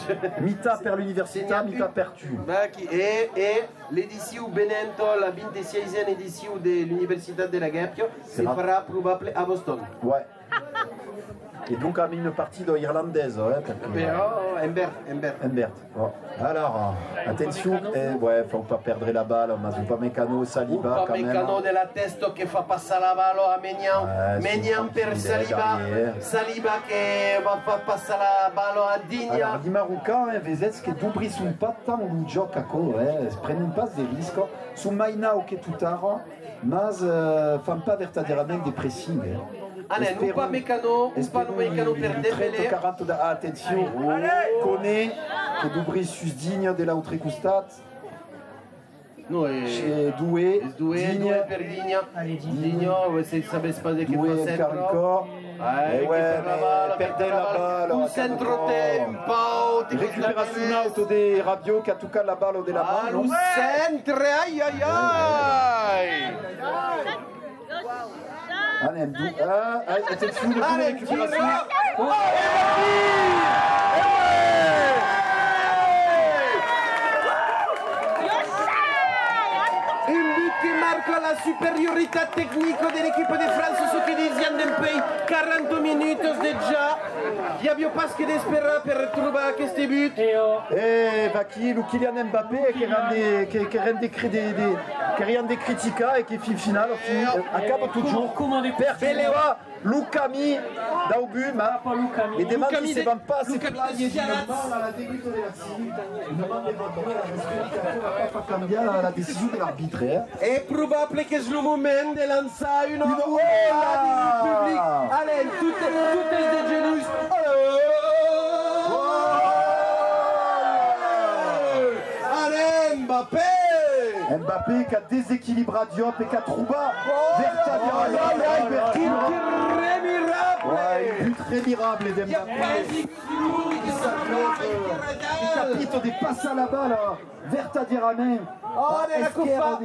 Mita per l'università, mita per tu. E l'edition Benento, la 26e edition de l'Università della Gheppio, si farà probablement à Boston. Ouais. Et donc, on a mis une partie irlandaise. Humbert. Bon. Alors, attention, faut pas perdre la balle. Upamecano, Saliba, quand même. Upamecano della testa che fa passare la palla a Maignan. Maignan per Saliba. Saliba che va far passare la palla a Digna. Alors, Dimaruca, Vezets che dubri su un patta un gioco prennent pas des risques. Su Maina o che tutaro, mas fan pas verdaderamente des pressing. Allez, Upamecano per Dembélé. 40 attention, Koné, che dubri sus Digna de la outre costat. Chez Doué per Digna. Digna, se sapesse pas che fa Caricor. Perdere la balle. Un centro tempo. Récupération auto de Rabiot che tocca la balle della mano. Un centro, ai. Attention, de récupération. Un but qui marque la supériorité technique de l'équipe de France su Tunisian del pays. 40 minutes déjà. Il y a pas que d'espérer per trovare questo but. Qui Kylian Mbappé qui rien des critiques et qui fait finale acaba toujours per Beleva Lucami da un but ma e davanti se van pas se plaglie di la debito della fa cambiare la decisione dell'arbitro. È probabile che sul momento di lanciare una ola di pubblico. Allez, tutte le genus. Allez, Mbappé qui a déséquilibré Diop et qui a trouvé un but rémirable d'Mbappé. Il capite des passes à la balle vertadièrement. nella coppa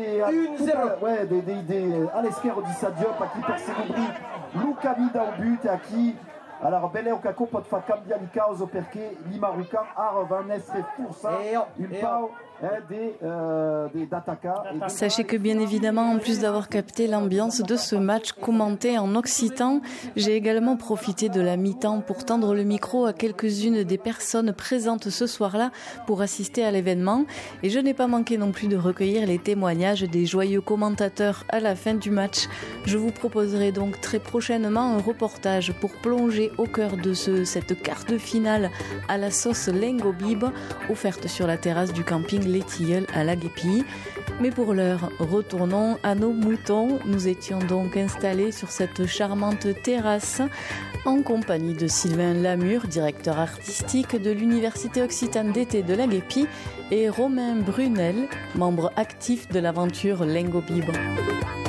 1-0. All'eschero di Diop a chi per Selebri Luca mi da un but a chi. Alors, belle occasion pour faire cambiare il caos parce que les Marocains ont essere forza un pau d'attaquants. Sachez que bien évidemment, en plus d'avoir capté l'ambiance de ce match commenté en occitan, j'ai également profité de la mi-temps pour tendre le micro à quelques-unes des personnes présentes ce soir-là pour assister à l'événement. Et je n'ai pas manqué non plus de recueillir les témoignages des joyeux commentateurs à la fin du match. Je vous proposerai donc très prochainement un reportage pour plonger au cœur de cette quart de finale à la sauce Lengo Bib offerte sur la terrasse du camping Les Tilleuls à la Guépille. Mais pour l'heure, retournons à nos moutons. Nous étions donc installés sur cette charmante terrasse en compagnie de Sylvain Lamure, directeur artistique de l'Université Occitane d'été de la Guépille, et Romain Brunel, membre actif de l'aventure Lengo Bib.